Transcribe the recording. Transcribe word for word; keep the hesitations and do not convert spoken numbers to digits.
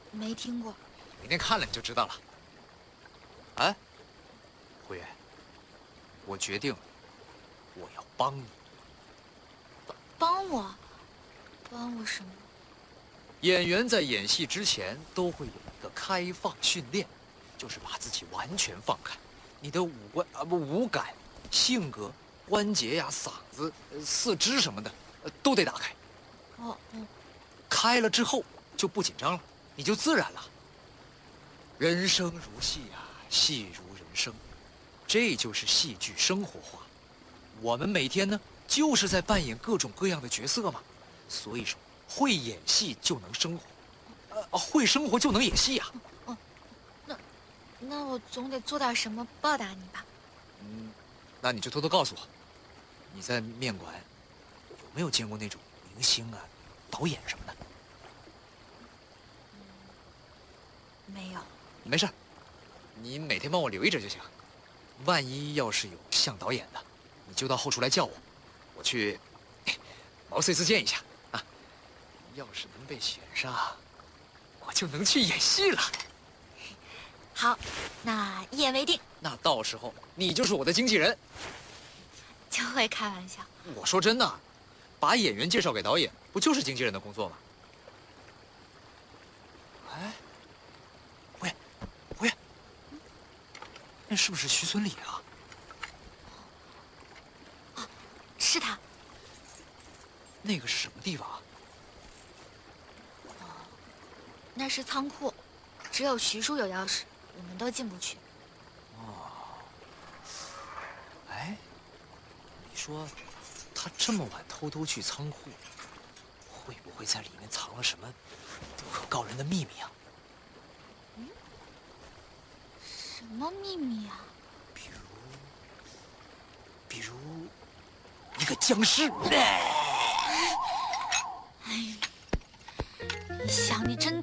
没听过。 明天看了你就知道了。哎，胡月，我决定了，我要帮你。 帮我？帮我什么？ 演员在演戏之前都会有一个开放训练，就是把自己完全放开，你的五官啊不五感、性格、关节呀、嗓子、四肢什么的，都得打开。 哦哦， 开了之后就不紧张了，你就自然了。人生如戏啊，戏如人生，这就是戏剧生活化。我们每天呢，就是在扮演各种各样的角色嘛。所以说，会演戏就能生活，呃，会生活就能演戏呀。 哦，那那我总得做点什么报答你吧？ 嗯，那你就偷偷告诉我，你在面馆有没有见过那种明星啊、导演什么的？ 没有。 没事，你每天帮我留意着就行。万一要是有像导演的，你就到后厨来叫我，我去毛遂自荐一下啊。要是能被选上，我就能去演戏了。 好，那一言为定。 那到时候你就是我的经纪人。 就会开玩笑。 我说真的，把演员介绍给导演，不就是经纪人的工作吗？哎，胡月，胡月，那是不是徐存礼啊？ 啊，是他。 那个是什么地方啊？ 哦，那是仓库，只有徐叔有钥匙，我们都进不去。 哦，哎，你说他这么晚偷偷去仓库，会不会在里面藏了什么不可告人的秘密啊？ 嗯，什么秘密啊？ 比如，比如一个僵尸。 哎，你想，你真